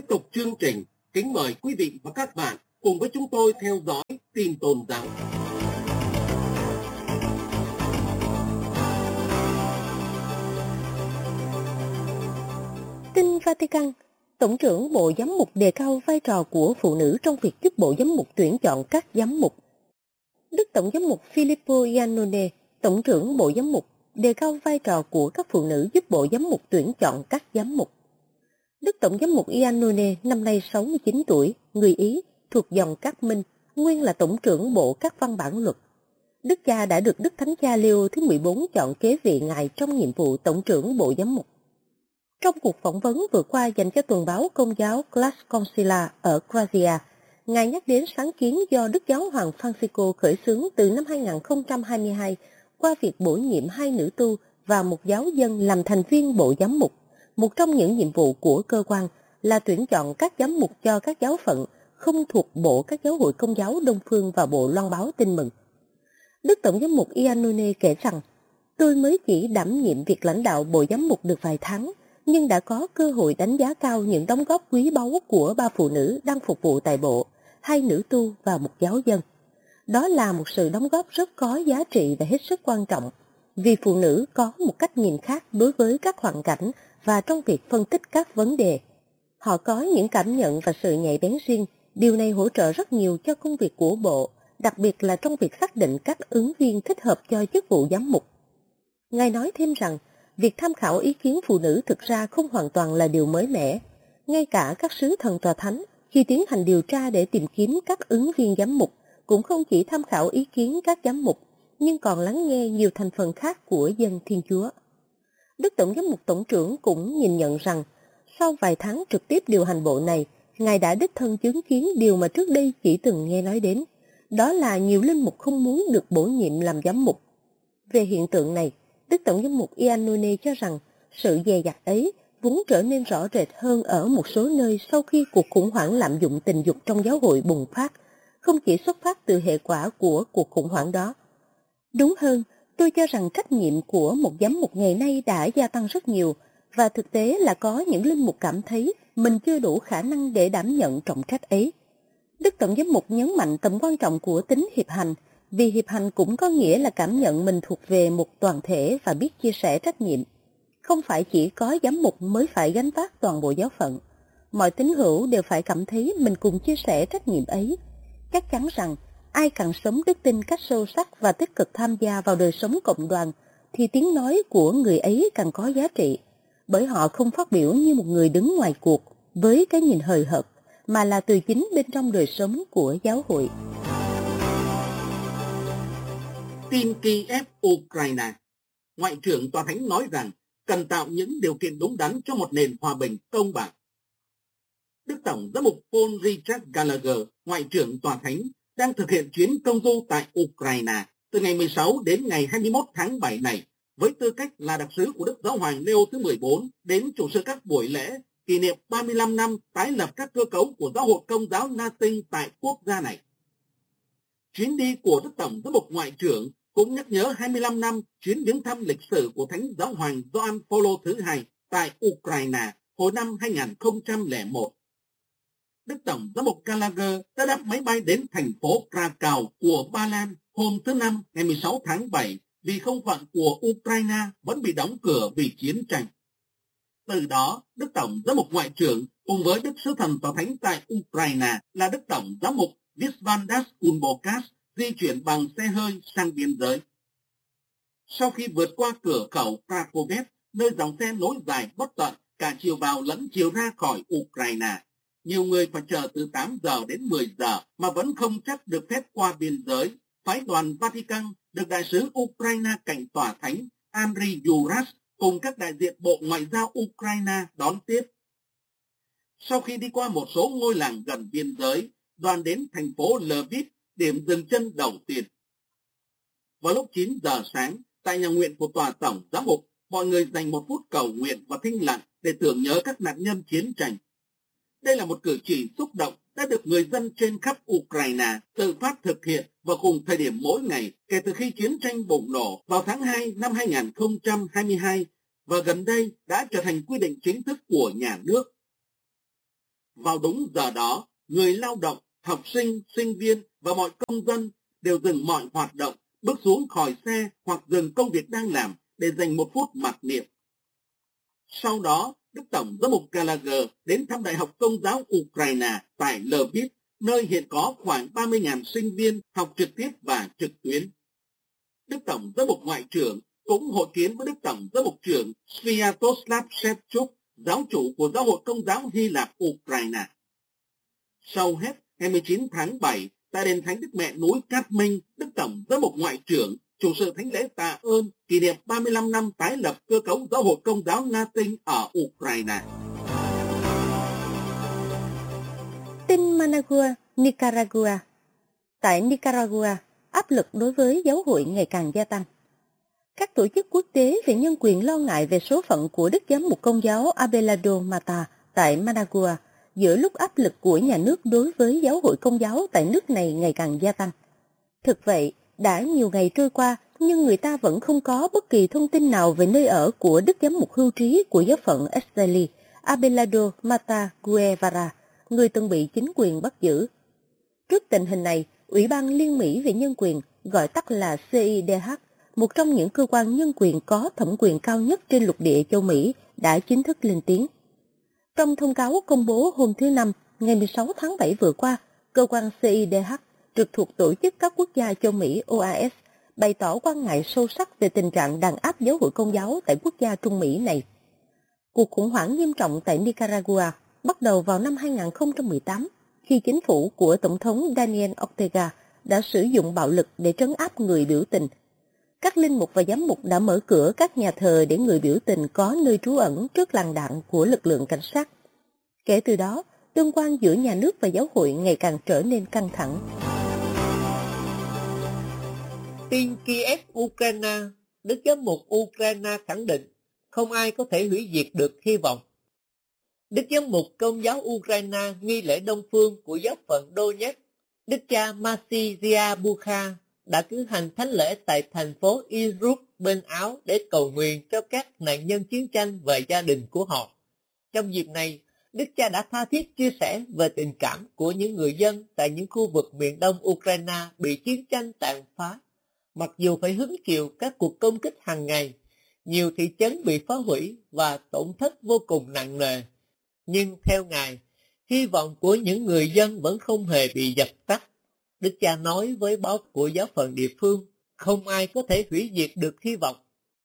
tiếp tục chương trình, kính mời quý vị và các bạn cùng với chúng tôi theo dõi tin tôn giáo. Tin Vatican, Tổng trưởng Bộ Giám mục đề cao vai trò của phụ nữ trong việc giúp Bộ Giám mục tuyển chọn các giám mục. Đức Tổng giám mục Filippo Iannone, Tổng trưởng Bộ Giám mục, đề cao vai trò của các phụ nữ giúp Bộ Giám mục tuyển chọn các giám mục. Đức Tổng giám mục Iannone năm nay 69 tuổi, người Ý, thuộc dòng Các Minh, nguyên là Tổng trưởng Bộ các văn bản luật. Đức cha đã được Đức Thánh cha Leo thứ 14 chọn kế vị ngài trong nhiệm vụ Tổng trưởng Bộ Giám mục. Trong cuộc phỏng vấn vừa qua dành cho tuần báo Công giáo Class Concila ở Grazia, ngài nhắc đến sáng kiến do Đức Giáo hoàng Francisco khởi xướng từ năm 2022 qua việc bổ nhiệm 2 nữ tu và một giáo dân làm thành viên Bộ Giám mục. Một trong những nhiệm vụ của cơ quan là tuyển chọn các giám mục cho các giáo phận không thuộc bộ các giáo hội Công giáo Đông phương và Bộ Loan báo Tin mừng. Đức Tổng giám mục Iannone kể rằng, tôi mới chỉ đảm nhiệm việc lãnh đạo Bộ Giám mục được vài tháng, nhưng đã có cơ hội đánh giá cao những đóng góp quý báu của 3 phụ nữ đang phục vụ tại bộ, 2 nữ tu và một giáo dân. Đó là một sự đóng góp rất có giá trị và hết sức quan trọng, vì phụ nữ có một cách nhìn khác đối với các hoàn cảnh và trong việc phân tích các vấn đề. Họ có những cảm nhận và sự nhạy bén riêng, điều này hỗ trợ rất nhiều cho công việc của bộ, đặc biệt là trong việc xác định các ứng viên thích hợp cho chức vụ giám mục. Ngài nói thêm rằng, việc tham khảo ý kiến phụ nữ thực ra không hoàn toàn là điều mới mẻ. Ngay cả các sứ thần tòa thánh, khi tiến hành điều tra để tìm kiếm các ứng viên giám mục, cũng không chỉ tham khảo ý kiến các giám mục, nhưng còn lắng nghe nhiều thành phần khác của dân Thiên Chúa. Đức Tổng giám mục Tổng trưởng cũng nhìn nhận rằng, sau vài tháng trực tiếp điều hành bộ này, Ngài đã đích thân chứng kiến điều mà trước đây chỉ từng nghe nói đến. Đó là nhiều linh mục không muốn được bổ nhiệm làm giám mục. Về hiện tượng này, Đức Tổng giám mục Iannone cho rằng sự dè dặt ấy vốn trở nên rõ rệt hơn ở một số nơi sau khi cuộc khủng hoảng lạm dụng tình dục trong giáo hội bùng phát, không chỉ xuất phát từ hệ quả của cuộc khủng hoảng đó. Đúng hơn, tôi cho rằng trách nhiệm của một giám mục ngày nay đã gia tăng rất nhiều, và thực tế là có những linh mục cảm thấy mình chưa đủ khả năng để đảm nhận trọng trách ấy. Đức Tổng giám mục nhấn mạnh tầm quan trọng của tính hiệp hành, vì hiệp hành cũng có nghĩa là cảm nhận mình thuộc về một toàn thể và biết chia sẻ trách nhiệm. Không phải chỉ có giám mục mới phải gánh vác toàn bộ giáo phận. Mọi tín hữu đều phải cảm thấy mình cùng chia sẻ trách nhiệm ấy. Chắc chắn rằng, ai càng sống đức tin cách sâu sắc và tích cực tham gia vào đời sống cộng đoàn, thì tiếng nói của người ấy càng có giá trị, bởi họ không phát biểu như một người đứng ngoài cuộc, với cái nhìn hời hợt, mà là từ chính bên trong đời sống của giáo hội. Tin Kiev, Ukraine. Ngoại trưởng Tòa Thánh nói rằng cần tạo những điều kiện đúng đắn cho một nền hòa bình công bằng. Đức Tổng giám mục Paul Richard Gallagher, Ngoại trưởng Tòa Thánh, đang thực hiện chuyến công du tại Ukraine từ ngày 16 đến ngày 21 tháng 7 này, với tư cách là đặc sứ của Đức Giáo hoàng Leo thứ 14 đến chủ sự các buổi lễ kỷ niệm 35 năm tái lập các cơ cấu của giáo hội Công giáo Latin tại quốc gia này. Chuyến đi của Đức Tổng giám mục Ngoại trưởng cũng nhắc nhớ 25 năm chuyến viếng thăm lịch sử của Thánh Giáo hoàng Gioan Phaolô thứ hai tại Ukraine hồi năm 2001. Đức Tổng giám mục Gallagher đã đáp máy bay đến thành phố Krakow của Ba Lan hôm thứ Năm ngày 16 tháng 7 vì không phận của Ukraine vẫn bị đóng cửa vì chiến tranh. Từ đó, Đức Tổng giám mục Ngoại trưởng cùng với Đức Sứ thần Tòa Thánh tại Ukraine là Đức Tổng giám mục Visvaldas Kulbokas di chuyển bằng xe hơi sang biên giới. Sau khi vượt qua cửa khẩu Krakow, nơi dòng xe nối dài bất tận cả chiều vào lẫn chiều ra khỏi Ukraine, nhiều người phải chờ từ 8 giờ đến 10 giờ mà vẫn không chắc được phép qua biên giới. Phái đoàn Vatican được đại sứ Ukraine cạnh Tòa Thánh Andriy Yuras cùng các đại diện Bộ Ngoại giao Ukraine đón tiếp. Sau khi đi qua một số ngôi làng gần biên giới, đoàn đến thành phố Lviv, điểm dừng chân đầu tiên. Vào lúc 9 giờ sáng, tại nhà nguyện của Tòa Tổng Giám mục, mọi người dành một phút cầu nguyện và thinh lặng để tưởng nhớ các nạn nhân chiến tranh. Đây là một cử chỉ xúc động đã được người dân trên khắp Ukraine tự phát thực hiện vào cùng thời điểm mỗi ngày kể từ khi chiến tranh bùng nổ vào tháng 2 năm 2022 và gần đây đã trở thành quy định chính thức của nhà nước. Vào đúng giờ đó, người lao động, học sinh, sinh viên và mọi công dân đều dừng mọi hoạt động, bước xuống khỏi xe hoặc dừng công việc đang làm để dành một phút mặc niệm. Sau đó, Đức Tổng giám mục Gallagher đến thăm Đại học Công giáo Ukraine tại Lviv, nơi hiện có khoảng 30.000 sinh viên học trực tiếp và trực tuyến. Đức Tổng giám mục Ngoại trưởng cũng hội kiến với Đức Tổng giám mục trưởng Sviatoslav Shevchuk, giáo chủ của Giáo hội Công giáo Hy Lạp Ukraine. Sau hết, ngày 19 tháng 7, tại đền Thánh Đức Mẹ núi Cát Minh, Đức Tổng giám mục Ngoại trưởng chủ sự thánh lễ tạ ơn kỷ niệm 35 năm tái lập cơ cấu Giáo hội Công giáo Na Tinh ở Ukraine. Tin Managua, Nicaragua. Tại Nicaragua, áp lực đối với giáo hội ngày càng gia tăng. Các tổ chức quốc tế về nhân quyền lo ngại về số phận của Đức Giám mục Công giáo Abelardo Mata tại Managua giữa lúc áp lực của nhà nước đối với giáo hội Công giáo tại nước này ngày càng gia tăng. Thực vậy, đã nhiều ngày trôi qua nhưng người ta vẫn không có bất kỳ thông tin nào về nơi ở của Đức Giám mục hưu trí của giáo phận Esteli, Abelardo Mata Guevara, người từng bị chính quyền bắt giữ. Trước tình hình này, Ủy ban Liên Mỹ về Nhân quyền, gọi tắt là CIDH, một trong những cơ quan nhân quyền có thẩm quyền cao nhất trên lục địa châu Mỹ, đã chính thức lên tiếng. Trong thông cáo công bố hôm thứ Năm, ngày 16 tháng 7 vừa qua, cơ quan CIDH, trực thuộc Tổ chức các quốc gia châu Mỹ OAS, bày tỏ quan ngại sâu sắc về tình trạng đàn áp giáo hội Công giáo tại quốc gia Trung Mỹ này. Cuộc khủng hoảng nghiêm trọng tại Nicaragua bắt đầu vào năm 2018, khi chính phủ của Tổng thống Daniel Ortega đã sử dụng bạo lực để trấn áp người biểu tình. Các linh mục và giám mục đã mở cửa các nhà thờ để người biểu tình có nơi trú ẩn trước làn đạn của lực lượng cảnh sát. Kể từ đó, tương quan giữa nhà nước và giáo hội ngày càng trở nên căng thẳng. Tin Kiev, Ukraine. Đức Giám mục Ukraine khẳng định không ai có thể hủy diệt được hy vọng. Đức Giám mục Công giáo Ukraine nghi lễ Đông Phương của giáo phận Donetsk, Đức cha Masizia Bukha đã cử hành thánh lễ tại thành phố Izhuk bên Áo để cầu nguyện cho các nạn nhân chiến tranh và gia đình của họ. Trong dịp này, Đức cha đã tha thiết chia sẻ về tình cảm của những người dân tại những khu vực miền đông Ukraine bị chiến tranh tàn phá. Mặc dù phải hứng chịu các cuộc công kích hàng ngày, nhiều thị trấn bị phá hủy và tổn thất vô cùng nặng nề, nhưng theo Ngài, hy vọng của những người dân vẫn không hề bị dập tắt. Đức cha nói với báo của giáo phận địa phương, không ai có thể hủy diệt được hy vọng.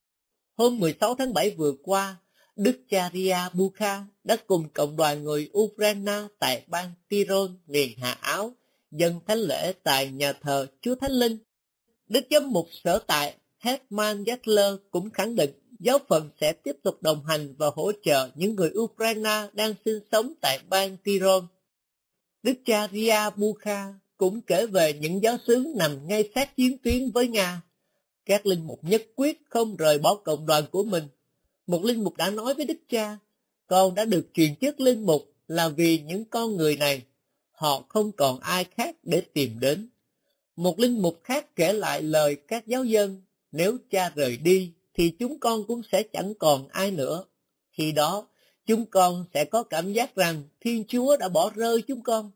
Hôm 16 tháng 7 vừa qua, Đức cha Ria Bukha đã cùng cộng đoàn người Ukraine tại bang Tyrol, miền Hạ Áo, dâng thánh lễ tại nhà thờ Chúa Thánh Linh. Đức giám mục sở tại Hetman Yattler cũng khẳng định giáo phận sẽ tiếp tục đồng hành và hỗ trợ những người Ukraine đang sinh sống tại bang Tyrol. Đức cha Ria Bukha cũng kể về những giáo xứ nằm ngay sát chiến tuyến với Nga. Các linh mục nhất quyết không rời bỏ cộng đoàn của mình. Một linh mục đã nói với Đức cha, con đã được truyền chức linh mục là vì những con người này, họ không còn ai khác để tìm đến. Một linh mục khác kể lại lời các giáo dân, nếu cha rời đi thì chúng con cũng sẽ chẳng còn ai nữa. Khi đó, chúng con sẽ có cảm giác rằng Thiên Chúa đã bỏ rơi chúng con.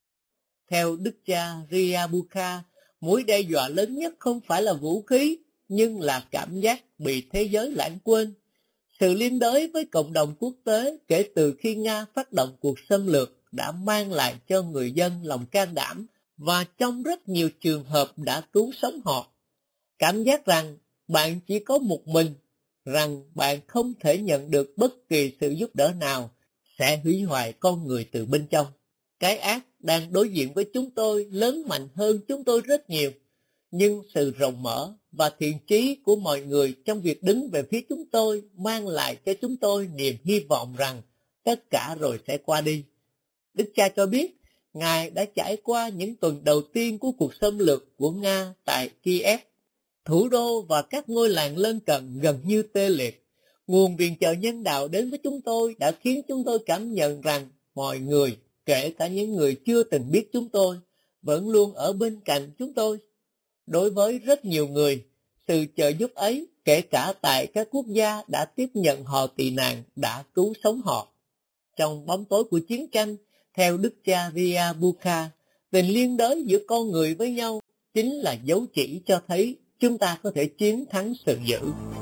Theo Đức cha Ria Bukha, mối đe dọa lớn nhất không phải là vũ khí, nhưng là cảm giác bị thế giới lãng quên. Sự liên đới với cộng đồng quốc tế kể từ khi Nga phát động cuộc xâm lược đã mang lại cho người dân lòng can đảm và trong rất nhiều trường hợp đã cứu sống họ. Cảm giác rằng bạn chỉ có một mình, rằng bạn không thể nhận được bất kỳ sự giúp đỡ nào sẽ hủy hoại con người từ bên trong. Cái ác đang đối diện với chúng tôi lớn mạnh hơn chúng tôi rất nhiều, nhưng sự rộng mở và thiện chí của mọi người trong việc đứng về phía chúng tôi mang lại cho chúng tôi niềm hy vọng rằng tất cả rồi sẽ qua đi. Đức cha cho biết, Ngài đã trải qua những tuần đầu tiên của cuộc xâm lược của Nga tại Kiev. Thủ đô và các ngôi làng lân cận gần như tê liệt. Nguồn viện trợ nhân đạo đến với chúng tôi đã khiến chúng tôi cảm nhận rằng mọi người, kể cả những người chưa từng biết chúng tôi, vẫn luôn ở bên cạnh chúng tôi. Đối với rất nhiều người, sự trợ giúp ấy, kể cả tại các quốc gia đã tiếp nhận họ tị nạn, đã cứu sống họ. Trong bóng tối của chiến tranh, Theo đức cha Ria Buka, tình liên đới giữa con người với nhau chính là dấu chỉ cho thấy chúng ta có thể chiến thắng sự dữ.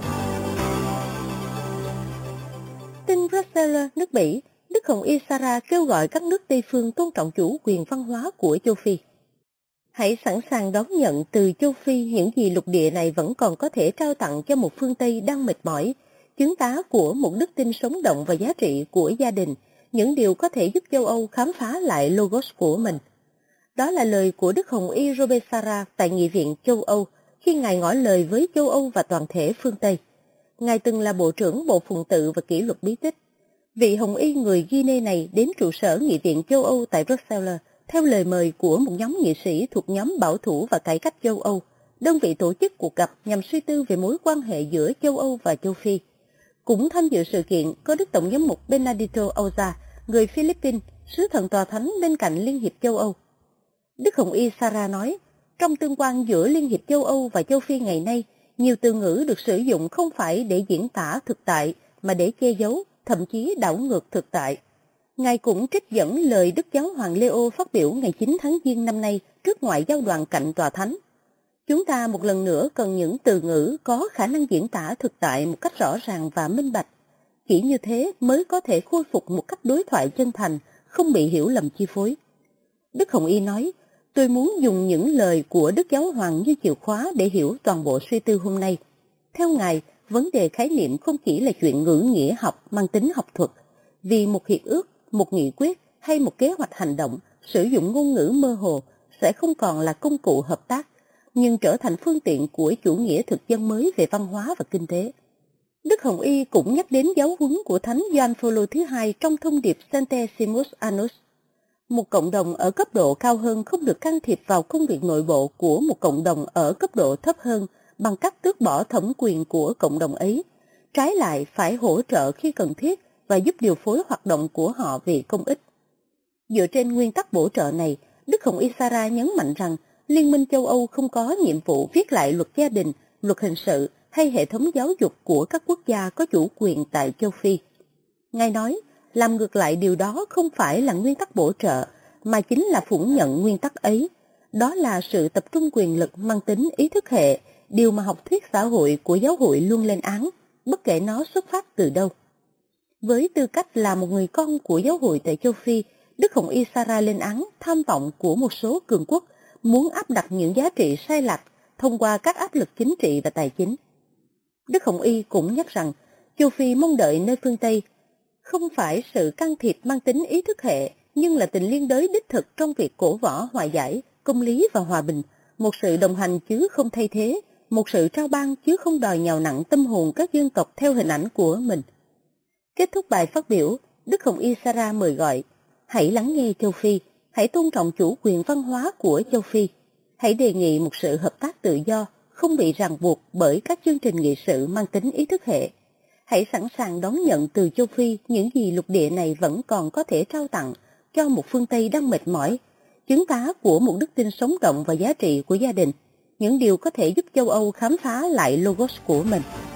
Tin Bruxelles, nước Bỉ, Đức Hồng Y Sarah kêu gọi các nước Tây phương tôn trọng chủ quyền văn hóa của châu Phi. Hãy sẵn sàng đón nhận từ châu Phi những gì lục địa này vẫn còn có thể trao tặng cho một phương Tây đang mệt mỏi, chứng tá của một đức tin sống động và giá trị của gia đình, những điều có thể giúp châu Âu khám phá lại logos của mình. Đó là lời của Đức Hồng Y Robert Sarah tại Nghị viện châu Âu khi Ngài ngỏ lời với châu Âu và toàn thể phương Tây. Ngài từng là Bộ trưởng Bộ Phụng tự và Kỷ luật bí tích. Vị Hồng Y người Guinea này đến trụ sở Nghị viện châu Âu tại Bruxelles theo lời mời của một nhóm nghị sĩ thuộc nhóm bảo thủ và cải cách châu Âu, đơn vị tổ chức cuộc gặp nhằm suy tư về mối quan hệ giữa châu Âu và châu Phi. Cũng tham dự sự kiện có Đức Tổng giám mục Benedito Auza, người Philippines, sứ thần tòa thánh bên cạnh Liên hiệp châu Âu. Đức Hồng Y Sarah nói, trong tương quan giữa Liên hiệp châu Âu và châu Phi ngày nay, nhiều từ ngữ được sử dụng không phải để diễn tả thực tại, mà để che giấu, thậm chí đảo ngược thực tại. Ngài cũng trích dẫn lời Đức Giáo hoàng Leo phát biểu ngày 9 tháng Giêng năm nay trước ngoại giao đoàn cạnh tòa thánh. Chúng ta một lần nữa cần những từ ngữ có khả năng diễn tả thực tại một cách rõ ràng và minh bạch. Chỉ như thế mới có thể khôi phục một cách đối thoại chân thành, không bị hiểu lầm chi phối. Đức Hồng Y nói, tôi muốn dùng những lời của Đức Giáo hoàng như chìa khóa để hiểu toàn bộ suy tư hôm nay. Theo Ngài, vấn đề khái niệm không chỉ là chuyện ngữ nghĩa học mang tính học thuật, vì một hiệp ước, một nghị quyết hay một kế hoạch hành động sử dụng ngôn ngữ mơ hồ sẽ không còn là công cụ hợp tác, nhưng trở thành phương tiện của chủ nghĩa thực dân mới về văn hóa và kinh tế. Đức Hồng Y cũng nhắc đến giáo huấn của Thánh Gioan Phaolô thứ hai trong thông điệp Centesimus Annus. Một cộng đồng ở cấp độ cao hơn không được can thiệp vào công việc nội bộ của một cộng đồng ở cấp độ thấp hơn bằng cách tước bỏ thẩm quyền của cộng đồng ấy. Trái lại phải hỗ trợ khi cần thiết và giúp điều phối hoạt động của họ vì công ích. Dựa trên nguyên tắc bổ trợ này, Đức Hồng Y Sarah nhấn mạnh rằng Liên minh châu Âu không có nhiệm vụ viết lại luật gia đình, luật hình sự hay hệ thống giáo dục của các quốc gia có chủ quyền tại châu Phi. Ngài nói, làm ngược lại điều đó không phải là nguyên tắc bổ trợ, mà chính là phủ nhận nguyên tắc ấy. Đó là sự tập trung quyền lực mang tính ý thức hệ, điều mà học thuyết xã hội của giáo hội luôn lên án, bất kể nó xuất phát từ đâu. Với tư cách là một người con của giáo hội tại châu Phi, Đức Hồng Y Sarah lên án tham vọng của một số cường quốc muốn áp đặt những giá trị sai lệch thông qua các áp lực chính trị và tài chính. Đức Hồng Y cũng nhắc rằng châu Phi mong đợi nơi phương Tây không phải sự can thiệp mang tính ý thức hệ, nhưng là tình liên đới đích thực trong việc cổ võ hòa giải, công lý và hòa bình, một sự đồng hành chứ không thay thế, một sự trao ban chứ không đòi nhào nặng tâm hồn các dân tộc theo hình ảnh của mình. Kết thúc bài phát biểu, Đức Hồng Y Sarah mời gọi, hãy lắng nghe châu Phi, hãy tôn trọng chủ quyền văn hóa của châu Phi, hãy đề nghị một sự hợp tác tự do, không bị ràng buộc bởi các chương trình nghị sự mang tính ý thức hệ. Hãy sẵn sàng đón nhận từ châu Phi những gì lục địa này vẫn còn có thể trao tặng cho một phương Tây đang mệt mỏi, chứng tá của một đức tin sống động và giá trị của gia đình, những điều có thể giúp châu Âu khám phá lại logos của mình.